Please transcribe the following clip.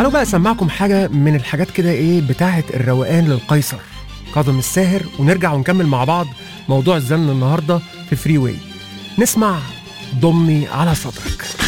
تعالوا بقى اسمعكم حاجة من الحاجات كده ايه بتاعة الروقان للقيصر كاظم الساهر، ونرجع ونكمل مع بعض موضوع الزن النهاردة في فري واي. نسمع ضمني على صدرك.